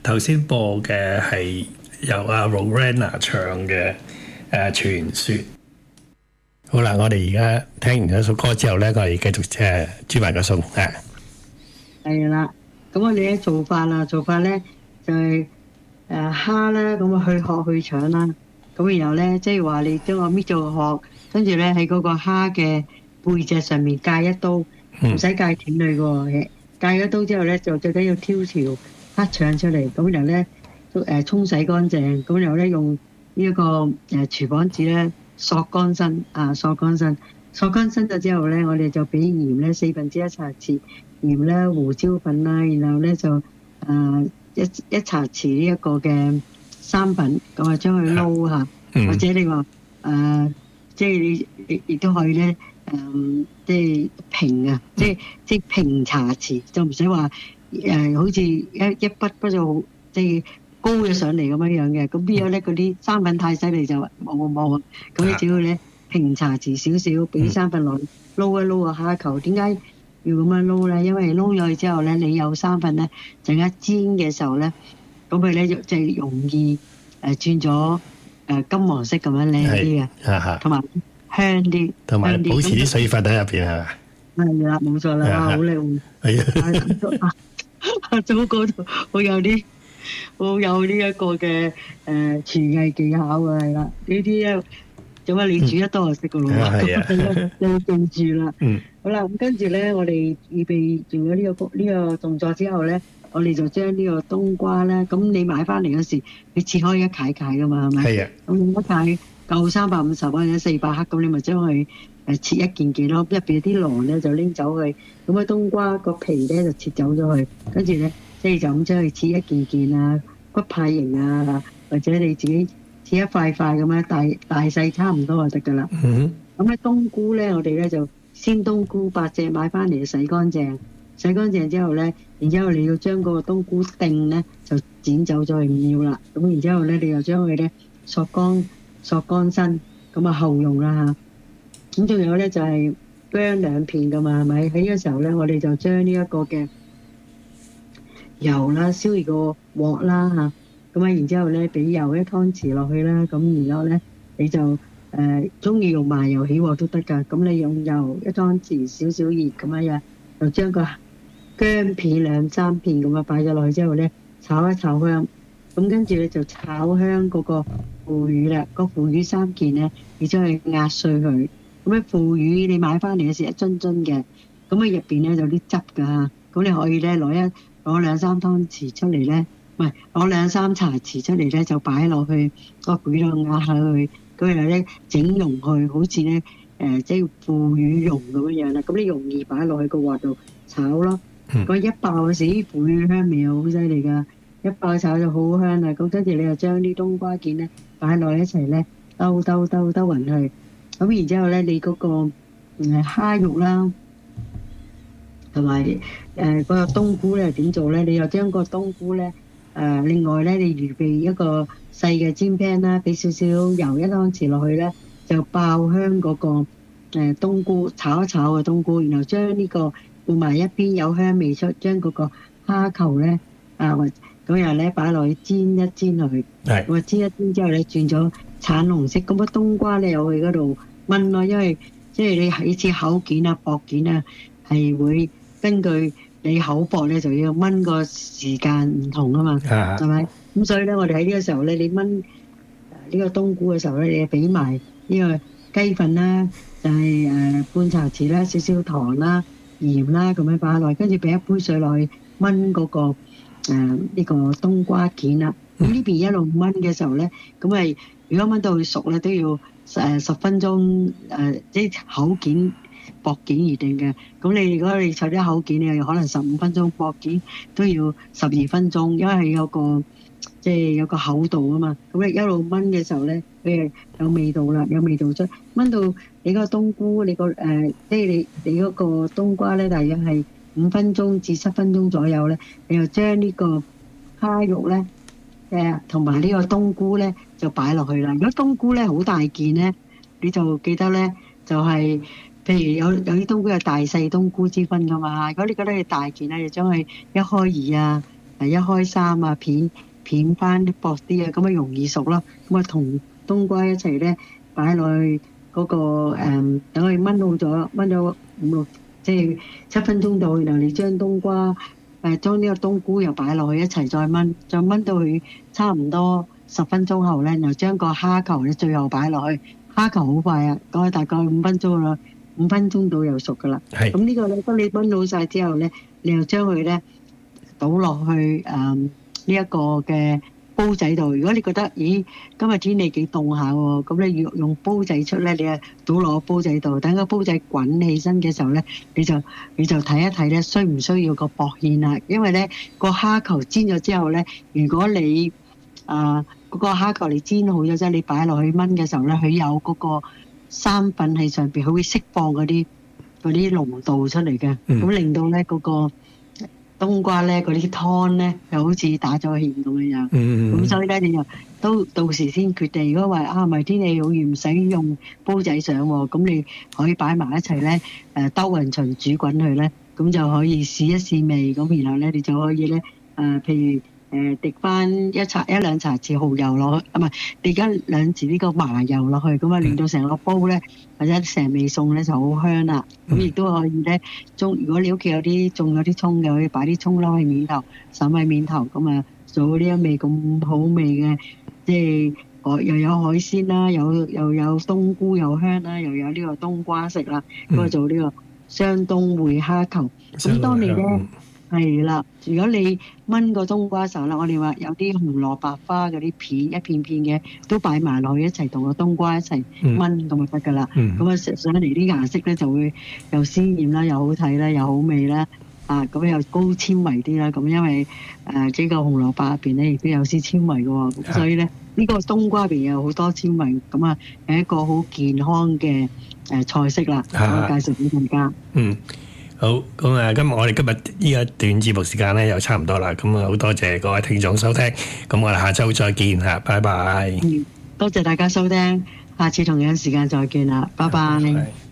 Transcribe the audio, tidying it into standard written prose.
頭先播嘅係由阿 Rowena 唱嘅傳說。好啦，我哋而家聽完咗首歌之後咧，我哋繼續煮埋個餸啊。 係啦，咁我哋咧做法咧就係蝦啦，咁啊去殼去腸啦，咁然後咧即係話你將我搣咗個殼，跟住咧喺嗰個蝦嘅背脊上面界一刀，唔使界斷佢嘅，界咗刀之後咧就最緊要挑條黑腸出嚟，咁然後咧沖洗乾淨，咁然後咧用呢一個廚房紙咧索乾身索乾身咗之後咧，我哋就俾鹽咧1/4茶匙，鹽咧胡椒粉啦，然後咧就一茶匙呢一個嘅生粉，咁啊將佢撈下，或者你話即係你亦都可以咧即係平即係平茶匙，就唔使話好似一筆不就即係高咗上嚟咁樣嘅，咁邊有咧嗰啲生粉太犀利就冇，咁你只要咧平茶匙少少，俾生粉落去撈一撈個蝦球。點解要咁樣撈咧？因為撈咗去之後咧，你有生粉咧，陣間煎嘅時候咧，咁佢咧就容易轉咗金黃色咁樣靚啲嘅，同埋香啲， 同埋保持啲水分喺入邊係嘛？ 係啦，冇錯啦，好靚。係啊，阿祖嗰度好有呢一個嘅廚藝技巧啊，係啦，呢啲咧做乜你煮得多就識噶咯喎，你記住啦。好啦，咁跟住咧，我哋預備做咗呢個動作之後咧，我哋就將呢個冬瓜咧，咁你買翻嚟嗰時，你切開一塊塊噶嘛，係咪？係啊。咁一塊夠350或者400克，咁你咪將佢切一件件咯，入邊啲囊咧就拎走佢，咁啊冬瓜個皮咧就切走咗佢，跟住咧即係就咁將佢切一件件啊，骨牌型啊，或者你自己切一塊塊咁樣，大細差唔多就得噶啦。咁咧冬菇咧，我哋咧就鮮冬菇8隻買翻嚟洗乾淨，洗乾淨之後咧，然之後你要將嗰個冬菇丁咧就剪走咗，唔要啦。咁然之後咧，你又將佢咧索乾身，咁啊後用啦嚇。咁仲有咧就係薑2片噶嘛，係咪？喺呢個時候咧，我哋就將呢一個嘅油啦，燒熱個鑊啦嚇。咁啊，然之後咧俾油1湯匙落去啦，咁然之後咧你就中意用麻油起鑊都得㗎。咁你用油1湯匙少少熱咁樣，就將個薑片2-3片咁啊擺咗落去之後咧，炒一炒香。咁跟住咧就炒香嗰個腐乳啦，個腐乳3件咧，你將佢壓碎佢。咁咧腐乳你買翻嚟嘅時一樽樽嘅，咁啊入邊咧有啲汁㗎，咁你可以咧攞2-3湯匙出嚟咧，唔係攞2-3茶匙出嚟咧，就擺落去個腐乳度壓下佢，咁然後咧整溶佢，好似咧即係腐乳蓉咁樣啦。咁你容易擺落去個鑊度炒咯。咁一爆嗰時腐乳香味好犀利㗎。一爆炒就好香啦，咁跟住你就將啲冬瓜件咧擺落一齊咧，兜勻去，咁然之後咧你嗰個蝦肉啦，同埋嗰個冬菇咧點做咧？你又將個冬菇咧另外咧你預備一個細嘅煎 pan 啦，俾少少油1湯匙落去咧，就爆香嗰個冬菇，炒一炒個冬菇，然後將呢個換埋一邊有香味出，將嗰個蝦球咧咁又咧擺落去煎一煎落去，咁煎一煎之後咧轉咗橙紅色，咁啊冬瓜咧又去嗰度炆咯，因為即係你係切口件啊、薄件啊，係會根據你口薄咧就要炆個時間唔同啊嘛，係咪？咁所以咧我哋喺呢個時候咧，你炆呢個冬菇嘅時候咧，你俾埋呢個雞粉啦，就係半茶匙啦、少少糖啦、鹽啦咁樣擺落去，跟住俾一杯水落去炆嗰個呢個冬瓜件啦。咁呢邊一路炆嘅時候咧，咁咪如果炆到佢熟咧，都要10分鐘即係口件薄件而定嘅。咁你如果你炒啲口件，你可能15分鐘，薄件都要12分鐘，因為係有個即係有個厚度啊嘛。咁你一路炆嘅時候咧，佢有味道啦，有味道出炆到你個冬菇，你個即係你嗰個冬瓜咧，大約係5分鐘至7分鐘左右咧，你又將呢個蝦肉咧同埋呢個冬菇咧就擺落去啦。如果冬菇咧好大件咧，你就記得咧就係、譬如有啲冬菇有大細冬菇之分噶嘛。如果你覺得你大件咧，就將佢1開2啊， 一開三啊，片翻啲薄啲啊，咁啊容易熟咯。咁啊同冬瓜一齊咧擺落去嗰個等佢燜好咗5、6即係7分鐘度，然後你將冬瓜將呢個冬菇又擺落去一齊再燜到佢差唔多10分鐘後咧，然後將個蝦球咧最後擺落去。蝦球好快啊，講大概5分鐘啦，5分鐘到又熟噶啦。 係。 咁呢個咧，當你燜好晒之後咧，你又將佢咧倒落去呢一個嘅煲仔度。如果你覺得咦今日天氣幾凍下喎，咁你要用煲仔出咧，你啊倒落個煲仔度，等個煲仔滾起身嘅時候咧，你就睇一睇咧，需唔需要個薄芡啊？因為咧個蝦球煎咗之後咧，如果你嗰個蝦球你煎好咗之後，你擺落去燜嘅時候咧，佢有嗰個生粉喺上邊，佢會釋放嗰啲濃度出嚟嘅，咁令到咧嗰個冬瓜咧嗰啲湯咧又好似打咗芡咁樣樣。咁所以咧你又都到時先決定。如果話唔係天氣好熱唔使用煲仔上喎，咁你可以擺埋一齊咧，兜勻勻煮滾佢咧，咁就可以試一試味。咁然後咧你就可以咧譬如滴翻1、2茶匙蠔油落去，唔係滴1、2匙呢個麻油落去，咁啊令到成個煲咧或者成味餸咧就好香啦。咁亦都可以咧，如果你屋企種有啲葱嘅，可以擺啲葱撈喺面頭，灑喺面頭，咁啊做呢一味咁好味嘅，即係又有海鮮啦，又有冬菇又香啦，又有呢個冬瓜食啦，咁啊做呢個雙冬燴蝦球。咁當你咧係啦，如果你燜個冬瓜時候啦，我哋話有啲紅蘿蔔花嗰啲片一片片嘅，都擺埋落去一齊同個冬瓜一齊燜咁就得噶啦。咁啊食上嚟啲顏色咧就會又鮮豔啦，又好睇啦，又好味啦。咁又高纖維啲啦。咁因為呢個紅蘿蔔入邊咧亦都有啲纖維嘅喎，咁所以咧呢個冬瓜入邊有好多纖維，咁啊係一個好健康嘅菜式啦。我介紹俾大家。 好，咁今日呢一段節目時間咧又差唔多啦，咁好多謝各位聽眾收聽，咁我哋下週再見嚇，拜拜。 多謝大家收聽，下次同樣時間再見啦，拜拜。